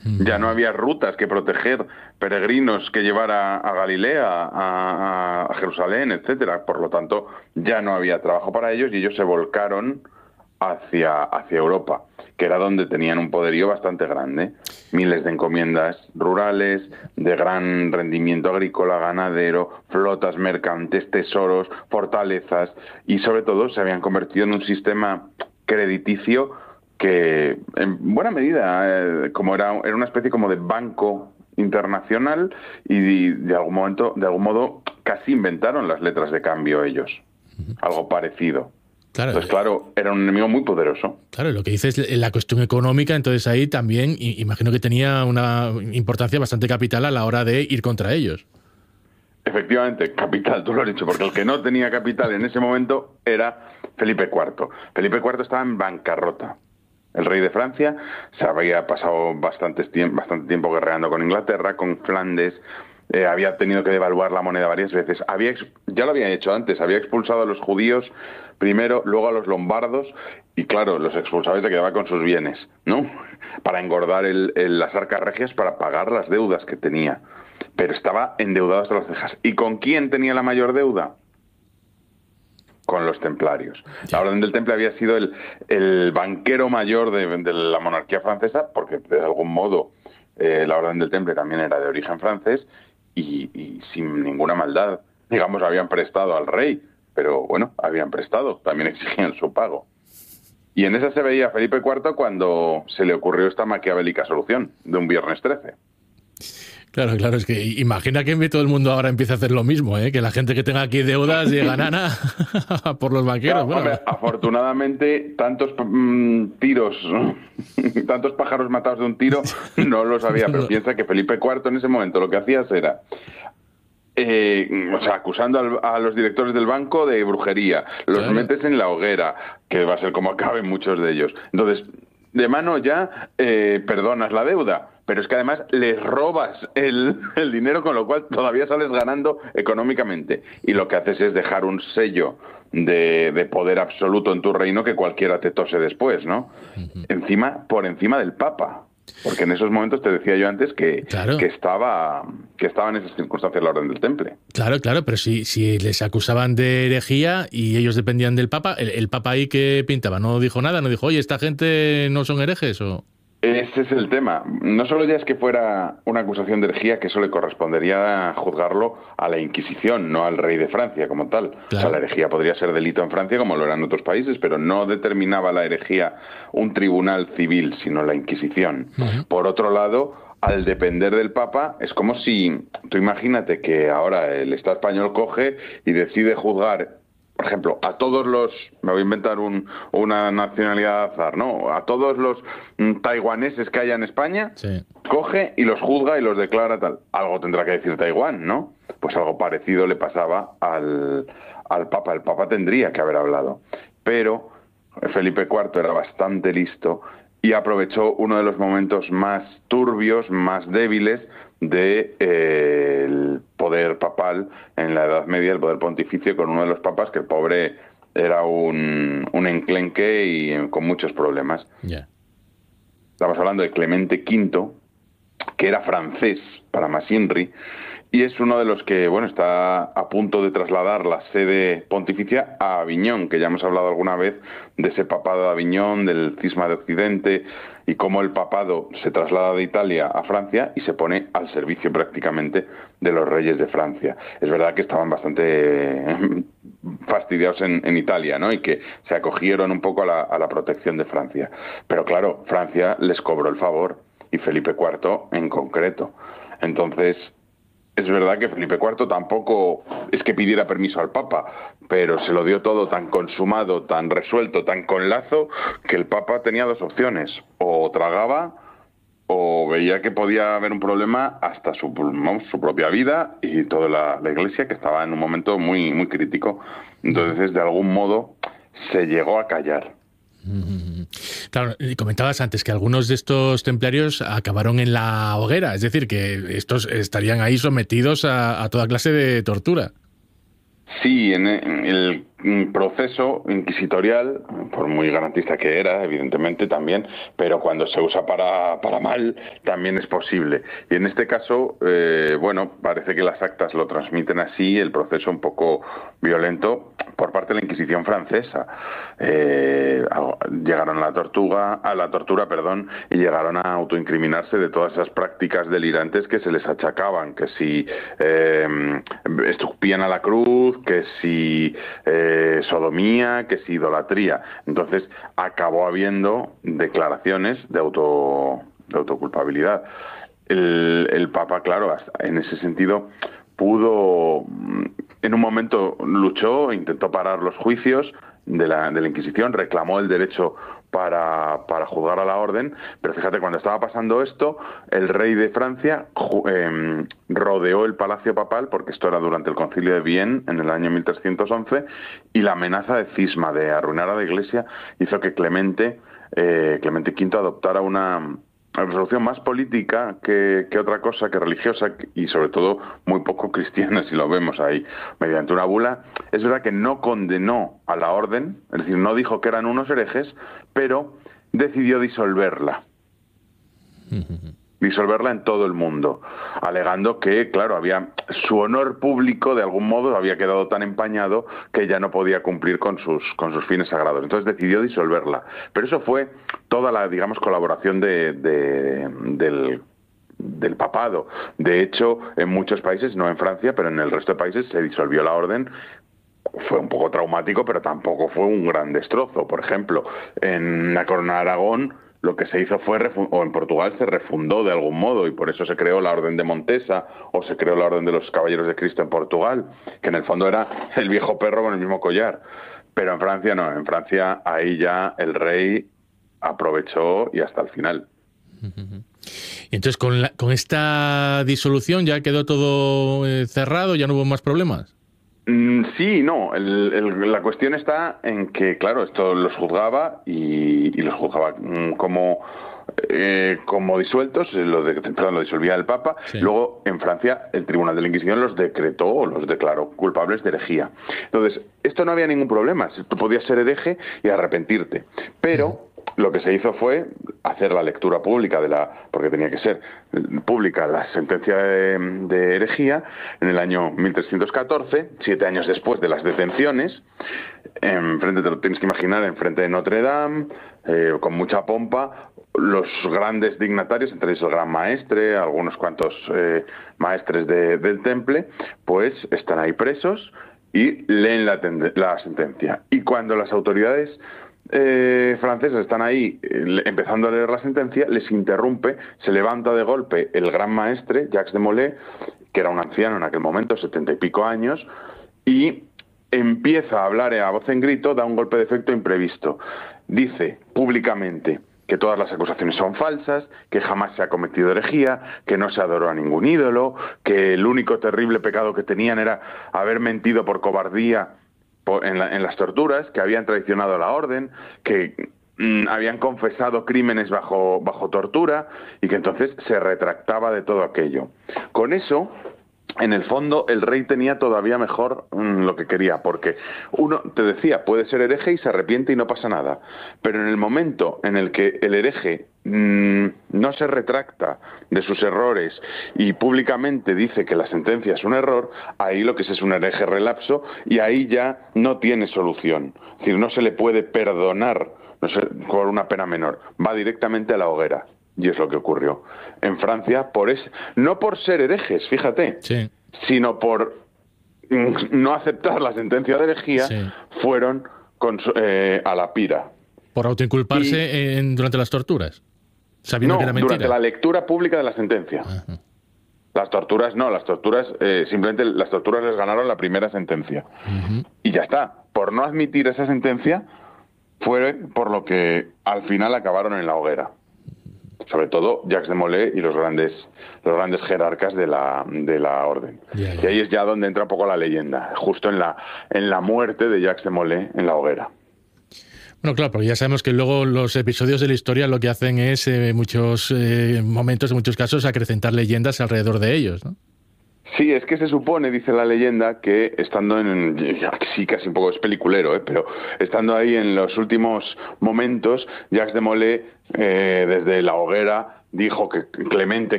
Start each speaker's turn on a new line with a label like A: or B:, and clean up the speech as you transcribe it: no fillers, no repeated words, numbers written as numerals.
A: Ya no había rutas que proteger, peregrinos que llevar a Galilea, a Jerusalén, etcétera. Por lo tanto, ya no había trabajo para ellos y ellos se volcaron hacia Europa, que era donde tenían un poderío bastante grande. Miles de encomiendas rurales, de gran rendimiento agrícola, ganadero, flotas mercantes, tesoros, fortalezas, y sobre todo se habían convertido en un sistema crediticio que en buena medida como era una especie como de banco internacional, y de algún modo casi inventaron las letras de cambio ellos, algo parecido.
B: Claro,
A: Entonces, claro, era un enemigo muy poderoso.
B: claro, lo que dices es la cuestión económica, entonces ahí también imagino que tenía una importancia bastante capital a la hora de ir contra ellos.
A: Efectivamente, capital, tú lo has dicho, porque el que no tenía capital en ese momento era Felipe IV. Felipe IV estaba en bancarrota. El rey de Francia se había pasado bastante tiempo guerreando con Inglaterra, con Flandes, había tenido que devaluar la moneda varias veces. Ya lo había hecho antes, había expulsado a los judíos primero, luego a los lombardos, y claro, los expulsaba y se quedaba con sus bienes, ¿no? Para engordar las arcas regias, para pagar las deudas que tenía. Pero estaba endeudado hasta las cejas. ¿Y con quién tenía la mayor deuda? Con los templarios. La Orden del Temple había sido el banquero mayor de la monarquía francesa, porque de algún modo la Orden del Temple también era de origen francés, y sin ninguna maldad, digamos, habían prestado al rey, pero bueno, habían prestado, también exigían su pago. Y en esa se veía Felipe IV cuando se le ocurrió esta maquiavélica solución de un viernes 13.
B: Claro, claro, es que imagina que todo el mundo ahora empieza a hacer lo mismo, ¿eh? Que la gente que tenga aquí deudas llega nana por los banqueros.
A: Claro,
B: Bueno.
A: hombre, afortunadamente, tantos tiros, tantos pájaros matados de un tiro, no los había, pero piensa que Felipe IV en ese momento lo que hacías era, acusando a los directores del banco de brujería, los metes en la hoguera, que va a ser como acaben muchos de ellos. Entonces, de mano ya perdonas la deuda, pero es que además les robas el dinero, con lo cual todavía sales ganando económicamente. Y lo que haces es dejar un sello de poder absoluto en tu reino que cualquiera te tose después, ¿no? Por encima del Papa. Porque en esos momentos te decía yo antes que estaba en esas circunstancias la Orden del Temple.
B: Claro, claro, pero si les acusaban de herejía y ellos dependían del Papa, ¿el Papa ahí qué pintaba? ¿No dijo nada? ¿No dijo, oye, esta gente no son herejes? ¿O?
A: Ese es el tema. No solo ya es que fuera una acusación de herejía, que eso le correspondería juzgarlo a la Inquisición, no al rey de Francia como tal. Claro. O sea, la herejía podría ser delito en Francia como lo era en otros países, pero no determinaba la herejía un tribunal civil, sino la Inquisición. Por otro lado, al depender del Papa, es como si, tú imagínate que ahora el Estado español coge y decide juzgar, por ejemplo, a todos los, me voy a inventar una nacionalidad al azar, ¿no? A todos los taiwaneses que haya en España, coge y los juzga y los declara tal. Algo tendrá que decir Taiwán, ¿no? Pues algo parecido le pasaba al Papa. El Papa tendría que haber hablado. Pero Felipe IV era bastante listo y aprovechó uno de los momentos más turbios, más débiles del poder papal en la Edad Media, el poder pontificio, con uno de los papas que el pobre era un enclenque y con muchos problemas. Estamos hablando de Clemente V, que era francés para más Inri, y es uno de los que, bueno, está a punto de trasladar la sede pontificia a Aviñón, que ya hemos hablado alguna vez de ese papado de Aviñón, del cisma de Occidente, y cómo el papado se traslada de Italia a Francia y se pone al servicio prácticamente de los reyes de Francia. Es verdad que estaban bastante fastidiados en Italia, ¿no? Y que se acogieron un poco a la protección de Francia. Pero claro, Francia les cobró el favor, y Felipe IV en concreto. Entonces, es verdad que Felipe IV tampoco es que pidiera permiso al Papa, pero se lo dio todo tan consumado, tan resuelto, tan con lazo, que el Papa tenía dos opciones: o tragaba o veía que podía haber un problema hasta su propia vida y toda la Iglesia, que estaba en un momento muy, muy crítico. Entonces, de algún modo, se llegó a callar.
B: Claro, y comentabas antes que algunos de estos templarios acabaron en la hoguera, es decir, que estos estarían ahí sometidos a toda clase de tortura.
A: Sí, en el proceso inquisitorial, por muy garantista que era, evidentemente también, pero cuando se usa para mal, también es posible. Y en este caso, bueno, parece que las actas lo transmiten así, el proceso un poco violento por parte de la Inquisición francesa. Llegaron a la tortura, y llegaron a autoincriminarse de todas esas prácticas delirantes que se les achacaban, que si escupían a la cruz, que si sodomía, que si idolatría. Entonces acabó habiendo declaraciones de autoculpabilidad. El Papa, claro, en ese sentido pudo, en un momento luchó, intentó parar los juicios de la Inquisición, reclamó el derecho para juzgar a la orden, pero fíjate, cuando estaba pasando esto, el rey de Francia rodeó el palacio papal, porque esto era durante el concilio de Vienne, en el año 1311, y la amenaza de cisma, de arruinar a la Iglesia, hizo que Clemente V adoptara una resolución más política que otra cosa, que religiosa, y sobre todo muy poco cristiana, si lo vemos ahí, mediante una bula. Es verdad que no condenó a la orden, es decir, no dijo que eran unos herejes, pero decidió disolverla en todo el mundo, alegando que, claro, su honor público de algún modo había quedado tan empañado que ya no podía cumplir con sus fines sagrados. Entonces decidió disolverla. Pero eso fue toda la, digamos, colaboración del papado. De hecho, en muchos países, no en Francia, pero en el resto de países se disolvió la orden. Fue un poco traumático, pero tampoco fue un gran destrozo. Por ejemplo, en la Corona de Aragón, lo que se hizo fue, o en Portugal se refundó de algún modo, y por eso se creó la Orden de Montesa, o se creó la Orden de los Caballeros de Cristo en Portugal, que en el fondo era el viejo perro con el mismo collar. Pero en Francia no, en Francia ahí ya el rey aprovechó y hasta el final.
B: Y entonces con esta disolución ya quedó todo cerrado, ya no hubo más problemas.
A: Sí, no. La cuestión está en que, claro, esto los juzgaba y los juzgaba como disueltos, lo disolvía el Papa. Sí. Luego, en Francia, el Tribunal de la Inquisición los decretó o los declaró culpables de herejía. Entonces, esto no había ningún problema. Tú podías ser hereje y arrepentirte. Pero lo que se hizo fue hacer la lectura pública porque tenía que ser pública, la sentencia de herejía en el año 1314, 7 años después de las detenciones. Te lo tienes que imaginar, enfrente de Notre Dame, con mucha pompa, los grandes dignatarios, entre ellos el Gran Maestre, algunos cuantos maestres del Temple, pues están ahí presos y leen la sentencia. Y cuando las autoridades franceses están ahí empezando a leer la sentencia, les interrumpe, se levanta de golpe el Gran Maestre, Jacques de Molay, que era un anciano en aquel momento, 70 y pico años, y empieza a hablar a voz en grito, da un golpe de efecto imprevisto. Dice públicamente que todas las acusaciones son falsas, que jamás se ha cometido herejía, que no se adoró a ningún ídolo, que el único terrible pecado que tenían era haber mentido por cobardía en las torturas, que habían traicionado la orden, que habían confesado crímenes bajo tortura, y que entonces se retractaba de todo aquello. Con eso, en el fondo, el rey tenía todavía mejor lo que quería, porque uno, te decía, puede ser hereje y se arrepiente y no pasa nada, pero en el momento en el que el hereje no se retracta de sus errores y públicamente dice que la sentencia es un error, ahí lo que es un hereje relapso, y ahí ya no tiene solución. Es decir, no se le puede perdonar con una pena menor, va directamente a la hoguera. Y es lo que ocurrió en Francia, no por ser herejes, fíjate, sí, sino por no aceptar la sentencia de herejía, sí, fueron a la pira.
B: Por autoinculparse durante las torturas, sabiendo que era mentira.
A: Durante la lectura pública de la sentencia. Ajá. Las torturas simplemente las torturas les ganaron la primera sentencia. Uh-huh. Y ya está. Por no admitir esa sentencia, fue por lo que al final acabaron en la hoguera. Sobre todo Jacques de Molay y los grandes jerarcas de la orden. Yeah. Y ahí es ya donde entra un poco la leyenda, justo en la muerte de Jacques de Molay en la hoguera.
B: Bueno, claro, porque ya sabemos que luego los episodios de la historia lo que hacen es, en muchos momentos, en muchos casos, acrecentar leyendas alrededor de ellos, ¿no?
A: Sí, es que se supone, dice la leyenda, que estando sí, casi un poco es peliculero, pero estando ahí en los últimos momentos, Jacques de Molay, desde la hoguera, dijo que Clemente